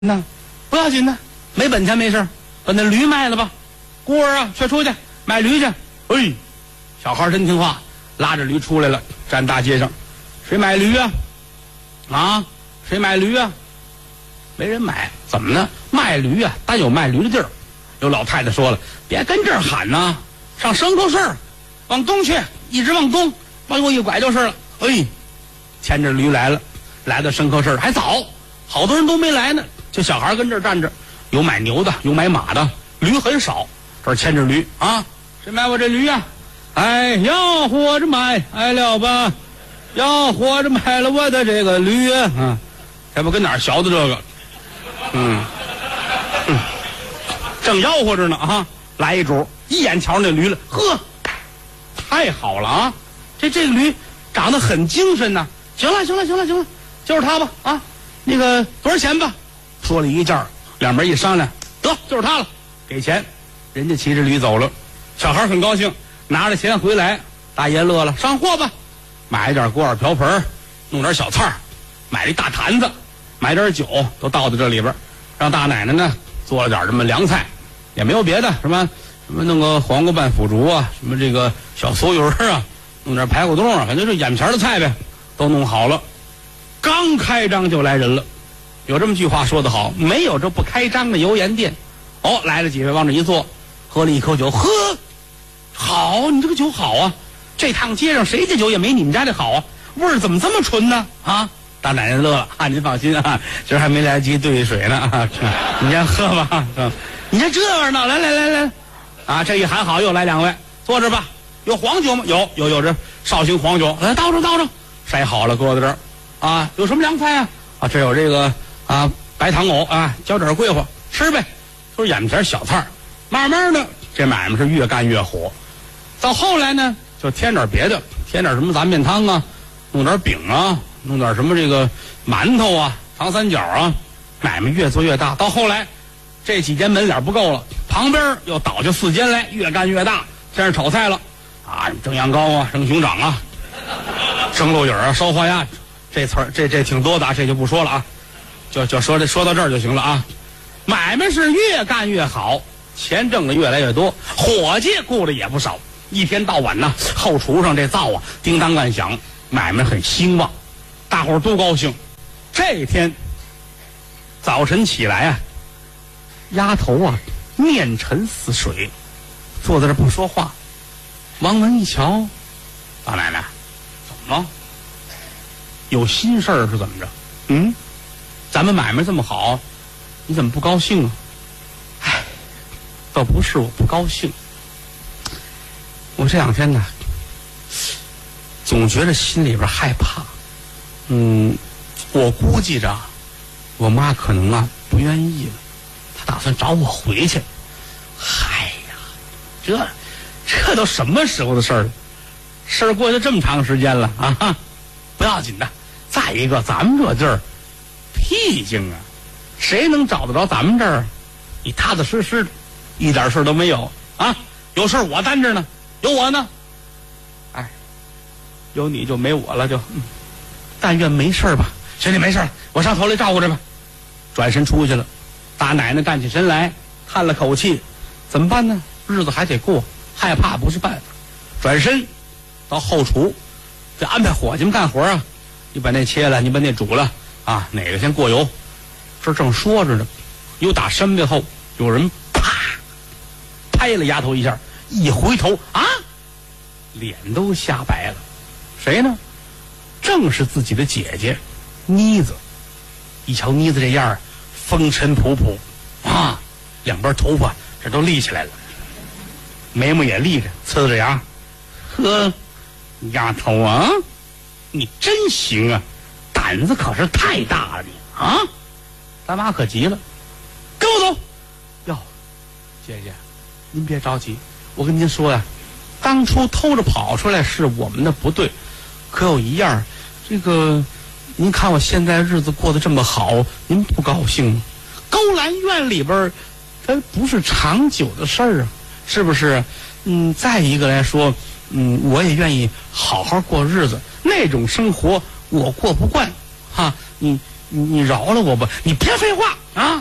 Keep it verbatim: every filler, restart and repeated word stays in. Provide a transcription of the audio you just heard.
那不要紧的，没本钱没事，把那驴卖了吧。孤儿啊，去出去买驴去。哎，小孩真听话，拉着驴出来了，站大街上，谁买驴啊？啊，谁买驴啊？没人买，怎么呢？卖驴啊，单有卖驴的地儿。有老太太说了，别跟这儿喊呐，上牲口市儿，往东去，一直往东，往右一拐就是了。哎，牵着驴来了，来到牲口市儿还早，好多人都没来呢，就小孩跟这儿站着，有买牛的，有买马的，驴很少。这儿牵着驴啊，谁买我这驴啊？哎，要活着买，哎了吧，要活着买了我的这个驴啊！啊，这不跟哪儿学的这个？嗯，嗯正吆喝着呢啊！来一主，一眼瞧那驴了，呵，太好了啊！这这个驴长得很精神呐、啊。行了，行了，行了，行了，就是它吧啊！那个多少钱吧？说了一价，两边一商量，得就是它了，给钱。人家骑着驴走了，小孩很高兴，拿着钱回来，大爷乐了，上货吧，买一点锅碗瓢盆，弄点小菜，买了一大坛子，买点酒，都倒在这里边，让大奶奶呢做了点什么凉菜，也没有别的，什么什么弄个黄瓜拌腐竹啊，什么这个小酥鱼啊，弄点排骨冻啊，反正就眼前的菜呗，都弄好了。刚开张就来人了，有这么句话说得好，没有这不开张的油盐店。哦，来了几位往这一坐，喝了一口酒，呵，好，你这个酒好啊！这趟街上谁家酒也没你们家这好啊，味儿怎么这么纯呢？啊，大奶奶乐了啊，您放心啊，今儿还没来得及兑水呢啊，你先喝吧。嗯，你看这玩意儿呢，来来来来，啊，这一喊好，又来两位，坐着吧。有黄酒吗？有有有这绍兴黄酒，来倒着倒着，筛好了搁在这儿。啊，有什么凉菜啊？啊，这有这个啊白糖藕啊，浇点桂花，吃呗。都是眼前小菜，慢慢的这买卖是越干越火，到后来呢就添点别的，添点什么杂面汤啊，弄点饼啊，弄点什么这个馒头啊，糖三角啊，买卖越做越大。到后来这几间门脸不够了，旁边又倒下四间来，越干越大。先是炒菜了啊，蒸羊羔啊，蒸熊掌啊，蒸鹿尾啊，烧花鸭，这词儿这这挺多的啊，这就不说了啊，就就说这说到这儿就行了啊。买卖是越干越好，钱挣的越来越多，伙计雇的也不少，一天到晚呢后厨上这灶啊叮当乱响，买卖很兴旺，大伙儿都高兴。这天早晨起来啊，丫头啊面沉似水，坐在这不说话。王文一瞧，大奶奶怎么了？有心事儿是怎么着？嗯，咱们买卖这么好，你怎么不高兴啊？唉，倒不是我不高兴，我这两天呢，总觉得心里边害怕。嗯，我估计着，我妈可能啊不愿意了，她打算找我回去。嗨呀，这这都什么时候的事儿了？事儿过去这么长时间了啊，不要紧的。再一个，咱们这地儿僻静啊。谁能找得着咱们这儿？你踏踏实实的，一点事都没有啊！有事我担着呢，有我呢。哎，有你就没我了，就，嗯、但愿没事吧。行，你没事，我上头来照顾着吧。转身出去了，大奶奶站起身来，叹了口气，怎么办呢？日子还得过，害怕不是办法。转身到后厨，得安排伙计们干活啊。你把那切了，你把那煮了啊，哪个先过油？这正说着呢，有打身背后有人啪拍了丫头一下，一回头啊，脸都吓白了。谁呢？正是自己的姐姐妮子。一瞧妮子这样，风尘仆仆啊，两边头发这都立起来了，眉毛也立着，呲着牙。呵，丫头啊，你真行啊，胆子可是太大了你啊！大妈可急了，跟我走。哟，姐姐，您别着急，我跟您说呀，当初偷着跑出来是我们的不对，可有一样，这个您看我现在日子过得这么好，您不高兴吗？勾栏院里边，它不是长久的事儿啊，是不是？嗯，再一个来说，嗯，我也愿意好好过日子，那种生活我过不惯，哈，你。 你你饶了我吧，你别废话啊！